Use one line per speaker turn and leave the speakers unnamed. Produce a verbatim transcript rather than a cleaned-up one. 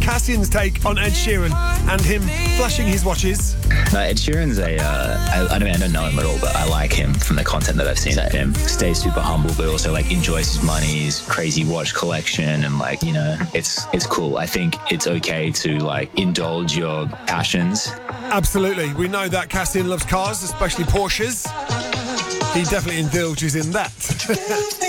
Cassian's take on Ed Sheeran and him flashing his watches.
No, Ed Sheeran's a, uh, I, I, don't, I don't know him at all, but I like him from the content that I've seen of him. Stays super humble, but also like enjoys his money, his crazy watch collection, and like, you know, it's it's cool. I think it's okay to like indulge your passions.
Absolutely. We know that Cassian loves cars, especially Porsches. He definitely indulges in that.